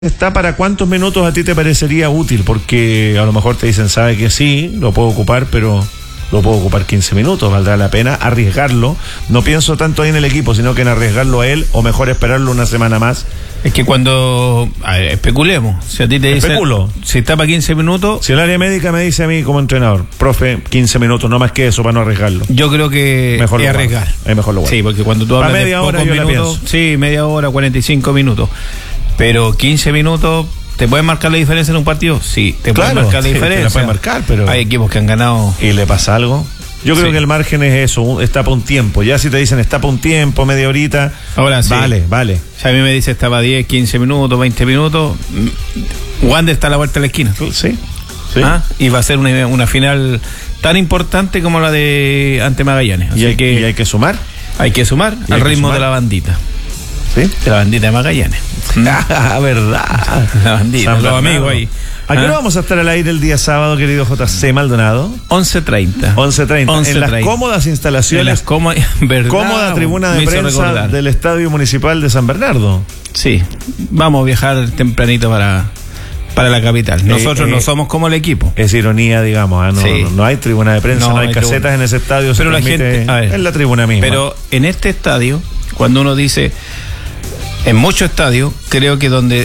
está para cuántos minutos a ti te parecería útil, porque a lo mejor te dicen, sabe que sí, lo puedo ocupar, pero lo puedo ocupar 15 minutos, valdrá la pena arriesgarlo. No pienso tanto ahí en el equipo, sino que en arriesgarlo a él, o mejor esperarlo una semana más. Es que cuando, especulemos, si a ti te dicen, si está para 15 minutos... Si el área médica me dice a mí como entrenador, profe, 15 minutos, no más que eso para no arriesgarlo. Yo creo que mejor es arriesgar. Es mejor lo guardo. Sí, porque cuando tú hablas de pocos minutos, sí, media hora, 45 minutos. Pero 15 minutos, ¿te pueden marcar la diferencia en un partido? Sí, te pueden marcar la diferencia. Te la pueden marcar, pero hay equipos que han ganado. ¿Y le pasa algo? Yo creo que el margen es eso, está para un tiempo. Ya si te dicen está para un tiempo, media horita, ahora sí. Vale. Si a mí me dice estaba 10, 15 minutos, 20 minutos, Wander está a la vuelta de la esquina. Sí. Y va a ser una final tan importante como la de ante Magallanes. Y hay que sumar. Hay que sumar al ritmo de la bandita. ¿Sí? De la bandita de Magallanes. Verdad. La bandita, los amigos ahí. ¿A qué hora vamos a estar al aire el día sábado, querido JC Maldonado? 11:30. 11:30. En las cómodas instalaciones. Cómoda tribuna de prensa del Estadio Municipal de San Bernardo. Sí. Vamos a viajar tempranito para la capital. Nosotros no somos como el equipo. Es ironía, digamos. No hay tribuna de prensa, no hay casetas en ese estadio. Pero la gente, en la tribuna misma. Pero en este estadio, cuando uno dice, en muchos estadios, creo que donde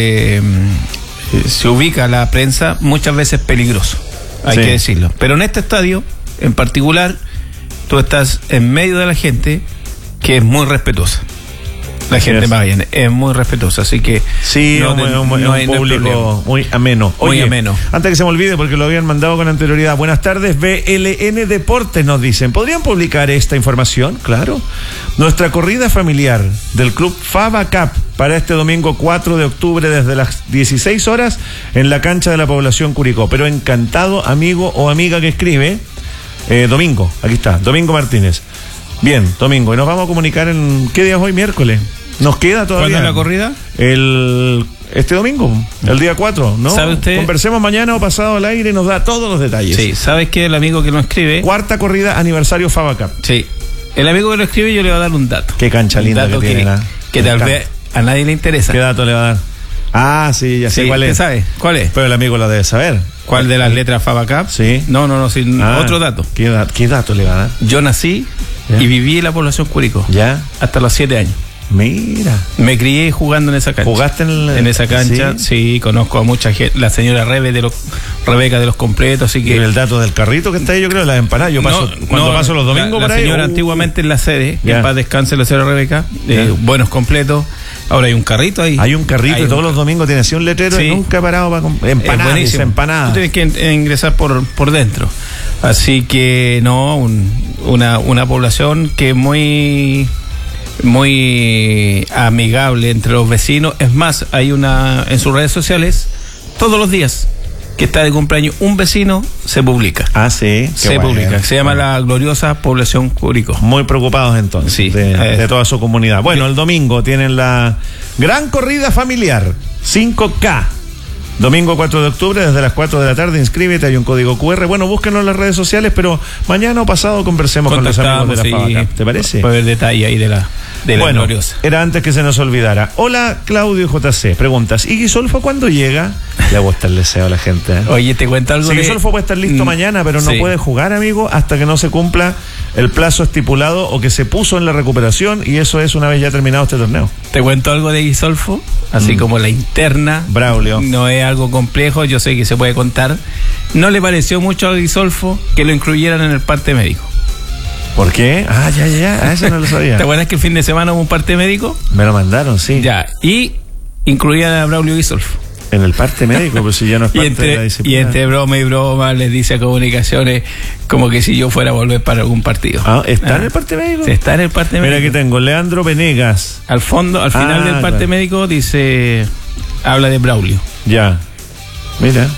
se ubica la prensa, muchas veces es peligroso, hay que decirlo. Pero en este estadio, en particular, tú estás en medio de la gente que es muy respetuosa. La gente de Magallanes es muy respetuosa, así que sí, no hay un público muy ameno. Oye, muy ameno. Antes que se me olvide, porque lo habían mandado con anterioridad. Buenas tardes, BLN Deportes nos dicen. ¿Podrían publicar esta información? Claro. Nuestra corrida familiar del club Fava Cup para este domingo 4 de octubre desde las 16 horas en la cancha de la población Curicó. Pero encantado, amigo o amiga que escribe, Domingo, aquí está, Domingo Martínez. Bien, Domingo, y nos vamos a comunicar en... ¿Qué día es hoy? Miércoles. Nos queda todavía. ¿Cuándo es la corrida? Este domingo, el día 4, ¿no? ¿Sabe usted? Conversemos mañana o pasado al aire y nos da todos los detalles. Sí, ¿sabes qué? El amigo que nos escribe... Cuarta corrida aniversario Fava Cup. Sí. El amigo que lo escribe yo le voy a dar un dato. Qué cancha linda que tiene. Que tal vez a nadie le interesa. ¿Qué dato le va a dar? Ah, sí, ya sé cuál es. ¿Usted sabe? ¿Cuál es? Pero el amigo lo debe saber. ¿Cuál de las letras Fava Cup? Sí. No, otro dato. ¿Qué dato le va a dar? Yo nací y viví en la población Curicó. ¿Ya? Hasta los 7 años. Mira. Me crié jugando en esa cancha. ¿Jugaste en esa cancha? Sí, conozco a mucha gente. La señora Rebeca de los completos, así que... ¿Y el dato del carrito que está ahí, yo creo, las empanadas? Yo paso, cuando paso los domingos por ahí. La señora antiguamente en la sede, que en paz descanse la señora Rebeca, buenos completos. Ahora hay un carrito ahí. Hay un carrito y todos los domingos tiene así un letrero y nunca he parado para comprar empanadas. Tú tienes que ingresar por dentro. Así que una población que es muy amigable entre los vecinos. Es más, hay en sus redes sociales todos los días que está de cumpleaños un vecino, se publica. Ah, sí. Publica. Se llama la gloriosa población Curicó. Muy preocupados entonces de toda su comunidad. Bueno, el domingo tienen la gran corrida familiar 5K. Domingo 4 de octubre, desde las 4 de la tarde, inscríbete, hay un código QR. Bueno, búsquenlo en las redes sociales, pero mañana o pasado conversemos con los amigos de la Fava Cup. ¿Te parece? Para ver detalle ahí de la gloriosa. Era antes que se nos olvidara. Hola, Claudio JC. Preguntas, ¿y Guisolfo cuándo llega? Le gusta el deseo a la gente. Oye, te cuento algo. Guisolfo puede estar listo mañana, pero no puede jugar, amigo, hasta que no se cumpla el plazo estipulado o que se puso en la recuperación, y eso es una vez ya terminado este torneo. Te cuento algo de Guisolfo, así como la interna. Braulio. No es algo complejo, yo sé que se puede contar. No le pareció mucho a Guisolfo que lo incluyeran en el parte médico. ¿Por qué? Ya, eso no lo sabía. ¿Te acuerdas que el fin de semana hubo un parte médico? Me lo mandaron, sí. Ya, y incluían a Braulio Guisolfo. En el parte médico, pues si ya no es parte de la disciplina. Y entre broma y broma les dice a Comunicaciones como que si yo fuera a volver para algún partido. ¿Está en el parte médico? Está en el parte médico. Mira, aquí tengo Leandro Venegas. Al final del parte médico dice, habla de Braulio. Ya. Mira.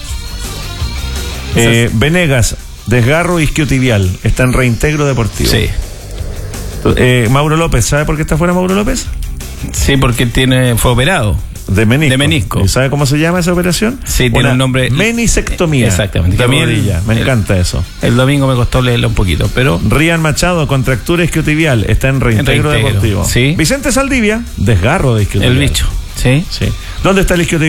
Venegas, desgarro isquiotibial, está en reintegro deportivo. Sí. Mauro López, ¿sabe por qué está fuera Mauro López? Sí, porque fue operado. De menisco. De menisco. ¿Y sabe cómo se llama esa operación? Sí, tiene un nombre. Menisectomía. Exactamente. De rodilla. Me encanta eso. El domingo me costó leerlo un poquito, pero. Rian Machado, contractura isquiotibial, está en Reintegro Deportivo. Sí. Vicente Saldivia, desgarro de isquiotibial. El bicho. Sí. Sí. ¿Dónde está el isquiotibial?